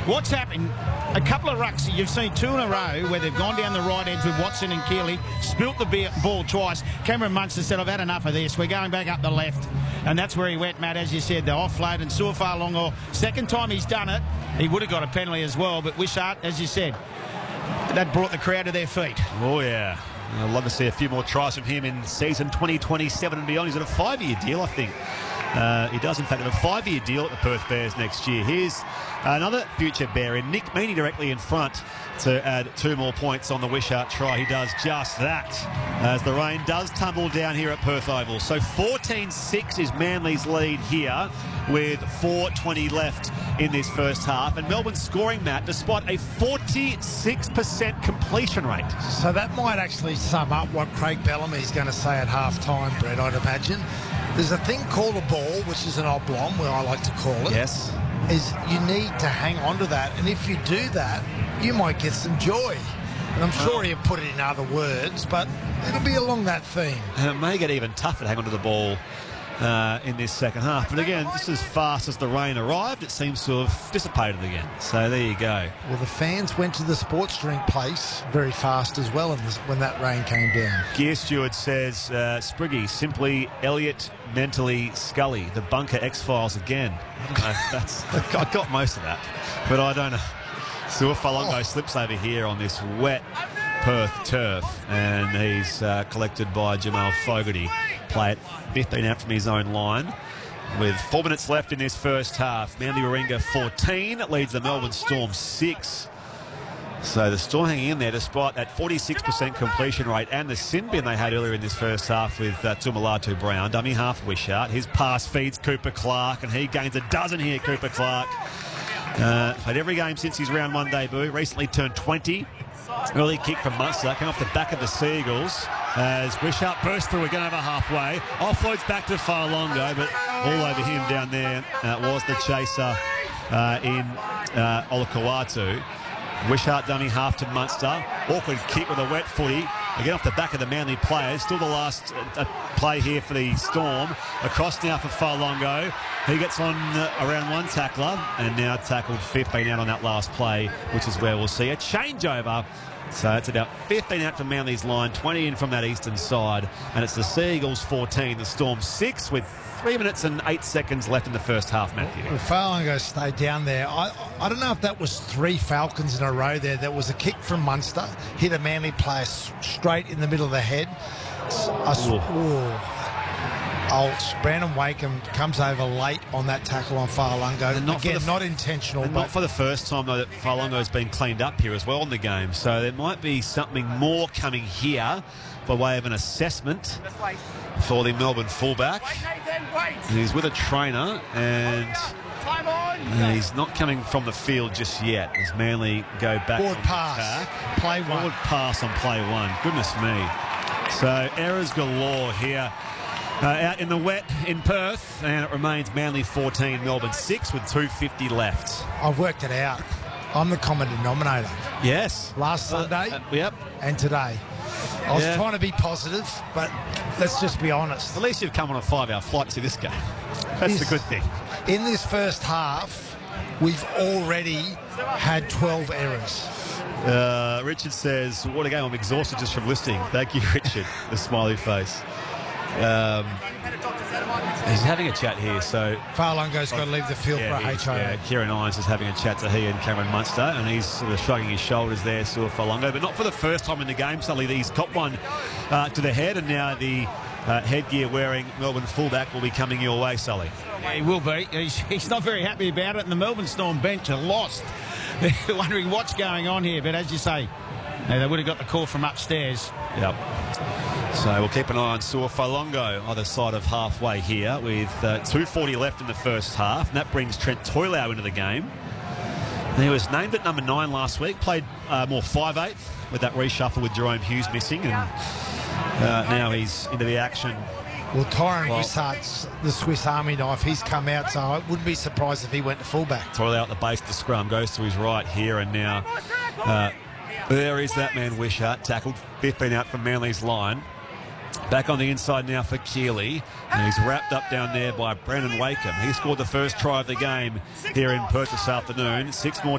what's happened, a couple of rucks, you've seen two in a row where they've gone down the right edge with Watson and Keeley, spilt the ball twice. Cameron Munster said, I've had enough of this. We're going back up the left. And that's where he went, Matt, as you said, the offload. And Suafalongo, second time he's done it, he would have got a penalty as well. But Wishart, as you said, that brought the crowd to their feet. Oh, yeah. I'd love to see a few more tries from him in season 2027 and beyond. He's on a 5-year deal, I think. He does, in fact, have a 5-year deal at the Perth Bears next year. Here's another future Bear in Nick Meaney directly in front to add 2 more points on the Wishart try. He does just that as the rain does tumble down here at Perth Oval. So 14-6 is Manly's lead here with 4:20 left in this first half. And Melbourne scoring, Matt, despite a 46% completion rate. So that might actually sum up what Craig Bellamy's going to say at half-time, Brett, I'd imagine. There's a thing called a ball, which is an oblong, where I like to call it. Yes. Is you need to hang on to that. And if you do that, you might get some joy. And I'm sure he'll put it in other words, but it'll be along that theme. And it may get even tougher to hang on to the ball in this second half. But again, just as fast as the rain arrived, it seems to have dissipated again. So there you go. Well, the fans went to the sports drink place very fast as well when that rain came down. Gear Steward says, Spriggy, simply Elliot, mentally Scully, the Bunker X-Files again. I got most of that, but I don't know. Suafalongo slips over here on this wet Perth turf, and he's collected by Jamal Fogarty. Play it 15 out from his own line. With 4 minutes left in this first half, Manly Warringah 14 leads the Melbourne Storm 6. So the Storm hanging in there despite that 46% completion rate and the sin bin they had earlier in this first half with Tumalatu Brown. Dummy half Wishart. His pass feeds Cooper Clark, and he gains a dozen here, Cooper Clark. Played every game since his round 1 debut. Recently turned 20. Early kick from Munster, came off the back of the Seagulls as Wishart burst through again over halfway. Offloads back to Farlongo, but all over him down there was the chaser in Olakau'atu. Wishart dummy half to Munster. Awkward kick with a wet footy. Again off the back of the Manly players. Still the last play here for the Storm. Across now for Farlongo. He gets on around one tackler and now tackled 15 out on that last play, which is where we'll see a changeover. So it's about 15 out from Manly's line, 20 in from that eastern side. And it's the Seagulls 14, the Storm 6 with 3 minutes and 8 seconds left in the first half, Matthew. Well, Farlongo stayed down there. I don't know if that was 3 Falcons in a row there. There was a kick from Munster, hit a Manly player straight in the middle of the head. Brandon Wakeham comes over late on that tackle on Farlongo. Not intentional. Not for the first time, though, that Farlongo has been cleaned up here as well in the game. So there might be something more coming here by way of an assessment for the Melbourne fullback. He's with a trainer and he's not coming from the field just yet as Manly go back. Forward pass. Play one. Forward pass on play one. Goodness me. So errors galore here. Out in the wet in Perth, and it remains Manly 14, Melbourne 6 with 2:50 left. I've worked it out. I'm the common denominator. Yes. Last Sunday yep. And today. I was trying to be positive, but let's just be honest. At least you've come on a 5-hour flight to see this game. That's the good thing. In this first half, we've already had 12 errors. Richard says, what a game, I'm exhausted just from listening. Thank you, Richard. The smiley face. He's having a chat here, so Farlongo's got to leave the field for a HIA. Yeah, Kieran Irons is having a chat to he and Cameron Munster, and he's sort of shrugging his shoulders there, still Farlongo, but not for the first time in the game. Suddenly he's copped one to the head, and now the headgear wearing Melbourne fullback will be coming your way, Sully. Yeah, he will be. He's not very happy about it, and the Melbourne Storm bench are lost. They're wondering what's going on here, but as you say, they would have got the call from upstairs. Yep. So we'll keep an eye on Suafalongo either side of halfway here with 2:40 left in the first half. And that brings Trent Toilau into the game. And he was named at number 9 last week. Played more 5/8 with that reshuffle with Jerome Hughes missing. And now he's into the action. Well, Tyron Wishart's the Swiss Army knife. He's come out, so I wouldn't be surprised if he went to fullback. Toilau at the base of the scrum, goes to his right here, and now there is that man Wishart, tackled 15 out from Manly's line. Back on the inside now for Keeley, and he's wrapped up down there by Brandon Wakeham. He scored the first try of the game here in Perth this afternoon. 6 more